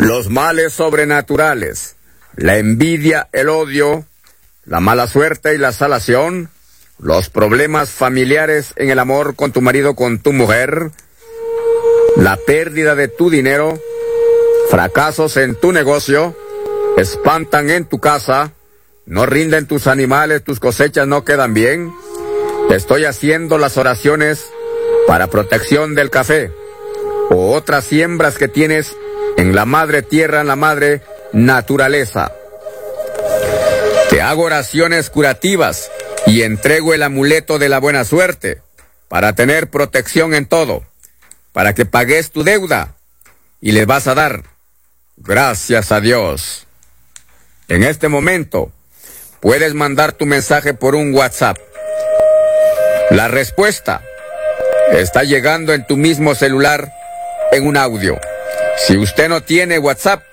Los males sobrenaturales, la envidia, el odio, la mala suerte y la salación, los problemas familiares en el amor con tu marido, con tu mujer, la pérdida de tu dinero, fracasos en tu negocio, espantan en tu casa, no rinden tus animales, tus cosechas no quedan bien. Te estoy haciendo las oraciones para protección del café o otras siembras que tienes en la madre tierra, en la madre naturaleza. Te hago oraciones curativas y entrego el amuleto de la buena suerte para tener protección en todo, para que pagues tu deuda y le vas a dar gracias a Dios. En este momento puedes mandar tu mensaje por un WhatsApp. La respuesta está llegando en tu mismo celular en un audio. Si usted no tiene WhatsApp,